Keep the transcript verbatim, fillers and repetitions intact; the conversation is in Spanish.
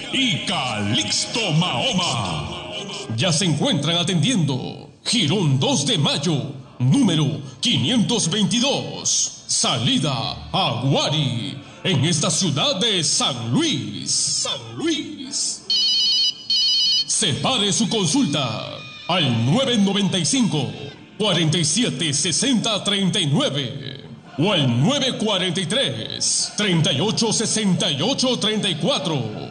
y Calixto Mahoma. Ya se encuentran atendiendo Jirón dos de Mayo, número quinientos veintidós, salida Aguari, en esta ciudad de San Luis. San Luis. Separe su consulta al nueve nueve cinco, cuarenta y siete, sesenta, treinta y nueve o al nueve cuatro tres, treinta y ocho, sesenta y ocho, treinta y cuatro.